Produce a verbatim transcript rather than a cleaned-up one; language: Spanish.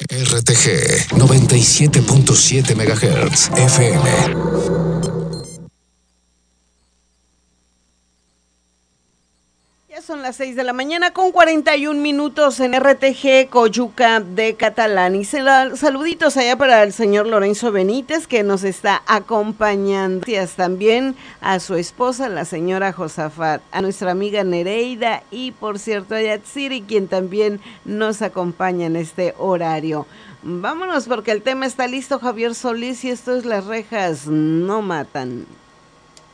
R T G noventa y siete punto siete megahertz F M. Son las seis de la mañana con cuarenta y un minutos en R T G Coyuca de Catalán. Y saluditos allá para el señor Lorenzo Benítez, que nos está acompañando. Gracias también a su esposa, la señora Josafat, a nuestra amiga Nereida y, por cierto, a Yatsiri, quien también nos acompaña en este horario. Vámonos porque el tema está listo, Javier Solís, y esto es Las Rejas No Matan.